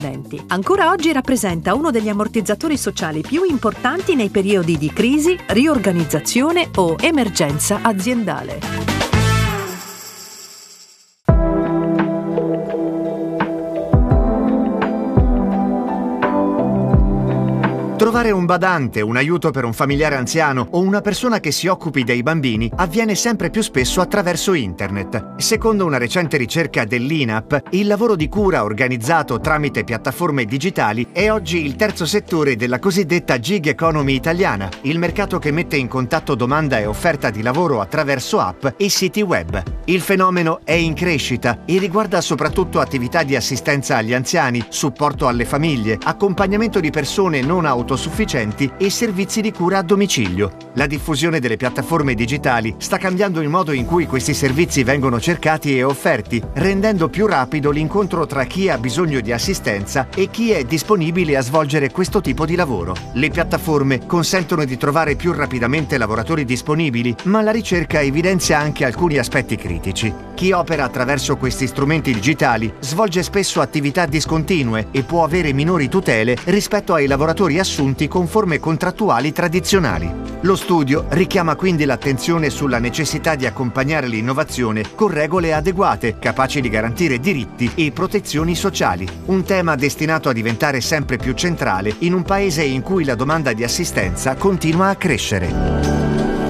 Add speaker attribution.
Speaker 1: Ancora oggi rappresenta uno degli ammortizzatori sociali più importanti nei periodi di crisi, riorganizzazione o emergenza aziendale.
Speaker 2: Trovare un badante, un aiuto per un familiare anziano o una persona che si occupi dei bambini avviene sempre più spesso attraverso internet. Secondo una recente ricerca dell'INAP, il lavoro di cura organizzato tramite piattaforme digitali è oggi il terzo settore della cosiddetta gig economy italiana, il mercato che mette in contatto domanda e offerta di lavoro attraverso app e siti web. Il fenomeno è in crescita e riguarda soprattutto attività di assistenza agli anziani, supporto alle famiglie, accompagnamento di persone non autosufficienti e servizi di cura a domicilio. La diffusione delle piattaforme digitali sta cambiando il modo in cui questi servizi vengono cercati e offerti, rendendo più rapido l'incontro tra chi ha bisogno di assistenza e chi è disponibile a svolgere questo tipo di lavoro. Le piattaforme consentono di trovare più rapidamente lavoratori disponibili, ma la ricerca evidenzia anche alcuni aspetti critici. Chi opera attraverso questi strumenti digitali svolge spesso attività discontinue e può avere minori tutele rispetto ai lavoratori assunti con forme contrattuali tradizionali. Lo studio richiama quindi l'attenzione sulla necessità di accompagnare l'innovazione con regole adeguate, capaci di garantire diritti e protezioni sociali. Un tema destinato a diventare sempre più centrale in un paese in cui la domanda di assistenza continua a crescere.